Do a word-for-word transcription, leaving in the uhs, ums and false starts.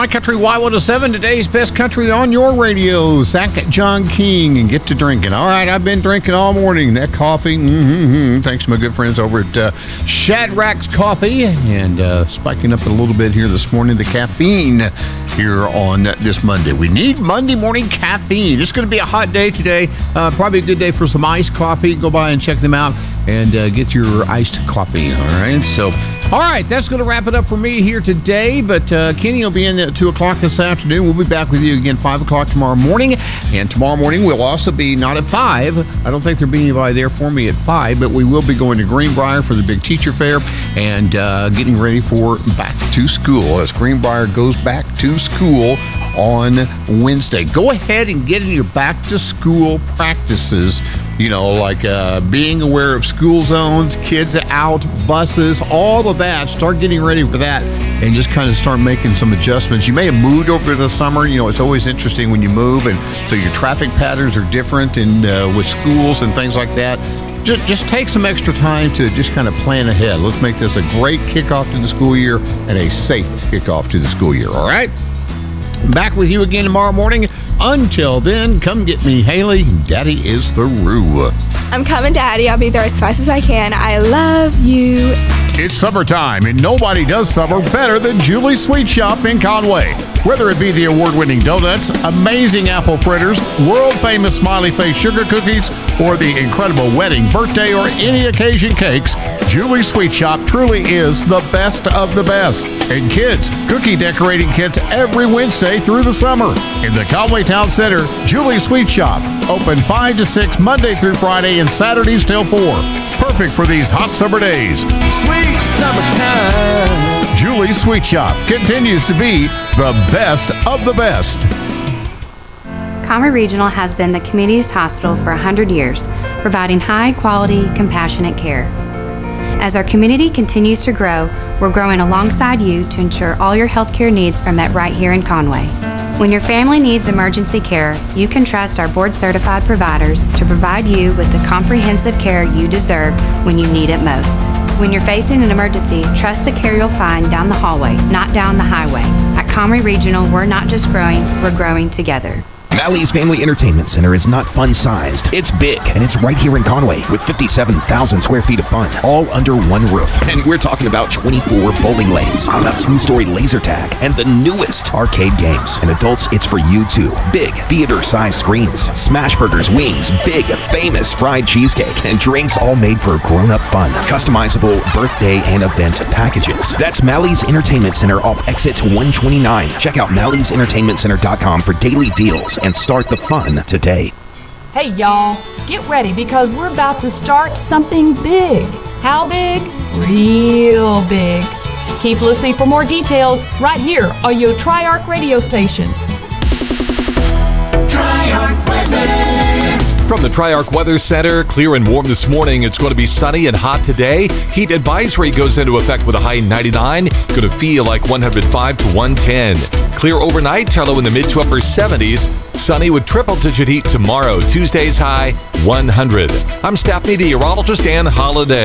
My Country Y one oh seven, today's best country on your radio. Zach John King, and get to drinking. All right, I've been drinking all morning. That coffee, mm-hmm, thanks to my good friends over at uh, Shadrack's Coffee, and uh, spiking up a little bit here this morning, the caffeine here on this Monday. We need Monday morning caffeine. It's going to be a hot day today. Uh, probably a good day for some iced coffee. Go by and check them out and uh, get your iced coffee. All right, so all right, that's going to wrap it up for me here today, but uh, Kenny will be in at two o'clock this afternoon. We'll be back with you again five o'clock tomorrow morning, and tomorrow morning we'll also be not at five. I don't think there'll be anybody there for me at five, but we will be going to Greenbrier for the big teacher fair and uh, getting ready for back to school as Greenbrier goes back to school on Wednesday. Go ahead and get in your back to school practices, you know, like uh, being aware of school zones, kids out, buses, all of that. Start getting ready for that and just kind of start making some adjustments. You may have moved over the summer. You know, it's always interesting when you move, and so your traffic patterns are different and uh, with schools and things like that. Just, just take some extra time to just kind of plan ahead. Let's make this a great kickoff to the school year and a safe kickoff to the school year, all right? Back with you again tomorrow morning. Until then, come get me, Haley. Daddy is through. I'm coming, Daddy. I'll be there as fast as I can. I love you. It's summertime, and nobody does summer better than Julie's Sweet Shop in Conway. Whether it be the award-winning donuts, amazing apple fritters, world-famous smiley face sugar cookies, or the incredible wedding, birthday, or any occasion cakes, Julie's Sweet Shop truly is the best of the best. And kids, cookie decorating kits every Wednesday through the summer. In the Conway Town Center, Julie's Sweet Shop, open five to six Monday through Friday and Saturdays till four. Perfect for these hot summer days. Sweet summertime. Julie's Sweet Shop continues to be the best of the best. Conway Regional has been the community's hospital for one hundred years, providing high-quality, compassionate care. As our community continues to grow, we're growing alongside you to ensure all your healthcare needs are met right here in Conway. When your family needs emergency care, you can trust our board-certified providers to provide you with the comprehensive care you deserve when you need it most. When you're facing an emergency, trust the care you'll find down the hallway, not down the highway. At Conway Regional, we're not just growing, we're growing together. Mally's Family Entertainment Center is not fun-sized. It's big, and it's right here in Conway with fifty-seven thousand square feet of fun, all under one roof. And we're talking about twenty-four bowling lanes, a two-story laser tag, and the newest arcade games. And adults, it's for you too. Big theater-sized screens, smash burgers, wings, big famous fried cheesecake, and drinks all made for grown-up fun. Customizable birthday and event packages. That's Mally's Entertainment Center off exit one twenty-nine. Check out Mally's Entertainment Center dot com for daily deals and start the fun today. Hey y'all, get ready because we're about to start something big. How big? Real big. Keep listening for more details right here on your Triarch radio station. Triarch Weather. From the Triarch Weather Center, clear and warm this morning. It's going to be sunny and hot today. Heat advisory goes into effect with a high ninety-nine. Going to feel like one hundred five to one ten. Clear overnight, low in the mid to upper seventies. Sunny with triple-digit heat tomorrow. Tuesday's high one hundred. I'm staff meteorologist Ann Holiday.